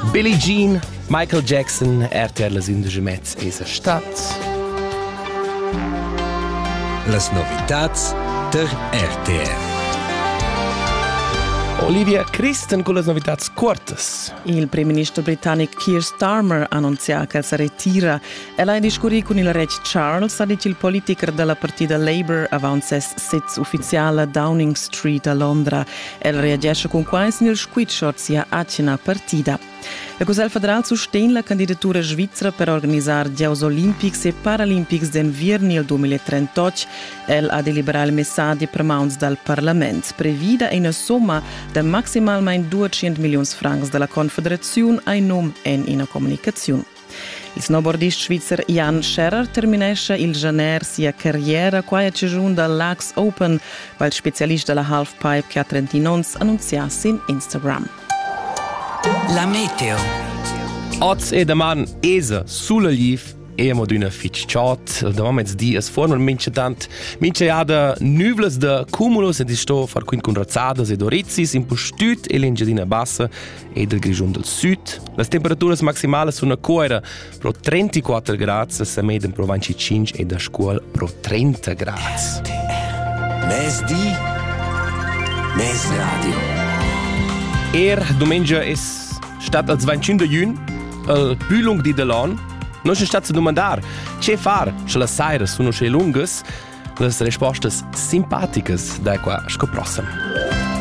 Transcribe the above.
Billie Jean, Michael Jackson, RTR las Indegemets esa stat. Las novitats der RTR. Olivia Christen con le novitats cortas. Il primo ministro britannico Keir Starmer annuncia che si ritira. Ella ha discusso con il re Charles, ha detto il politico della partita Labour avanza il sito ufficiale Downing Street a Londra. Ella reagisce con quasi nel squidshot sia accena partita. Il Consiglio federale sostiene la candidatura svizzera per organizzare gli Olimpics e Paralympics d'inverno nel 2038. El ha deliberato il messaggio per mano dal Parlamento. Previda una somma di maximalmente 200 milioni di francs della Confederazione a nome e in comunicazione. Il snowboardista svizzero Jan Scherrer terminesce il janeiro sia carriera qua a giunta all'Ax Open, qual specialista della halfpipe che a 39 annunciasse in Instagram. La meteo. Oz e daman esa sulla liv e amo d'una fitchot. Da moments di es formen mince jada nuvles de cumulus ed isto far quin con razzadas ed orizzis in postut e l'engedina bassa e del grigion del sud. Las temperaturas maximales sono coira pro 34 grads, se meden pro 25 e da scuol pro 30 grads. Mes di, mes radio. Domengia es stat als 25 de jun, al Bühlung di Delon. Non c'è stat a domandar, che far, se las sairas sono che lungas, las respostas simpaticas da qua scoprossam.